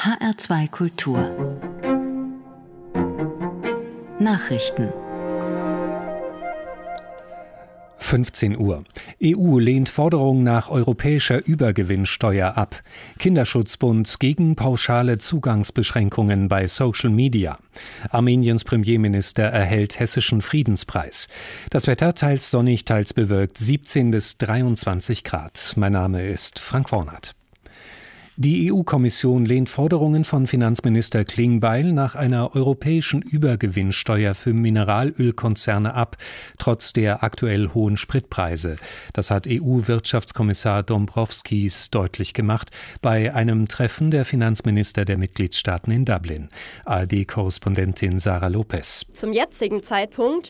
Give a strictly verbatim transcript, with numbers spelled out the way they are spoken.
H R zwei Kultur Nachrichten fünfzehn Uhr. E U lehnt Forderung nach europäischer Übergewinnsteuer ab. Kinderschutzbund gegen pauschale Zugangsbeschränkungen bei Social Media. Armeniens Premierminister erhält hessischen Friedenspreis. Das Wetter teils sonnig, teils bewölkt, siebzehn bis dreiundzwanzig Grad. Mein Name ist Frank Wornath. Die E U-Kommission lehnt Forderungen von Finanzminister Klingbeil nach einer europäischen Übergewinnsteuer für Mineralölkonzerne ab, trotz der aktuell hohen Spritpreise. Das hat E U-Wirtschaftskommissar Dombrovskis deutlich gemacht bei einem Treffen der Finanzminister der Mitgliedstaaten in Dublin. A R D-Korrespondentin Sarah Lopez. Zum jetzigen Zeitpunkt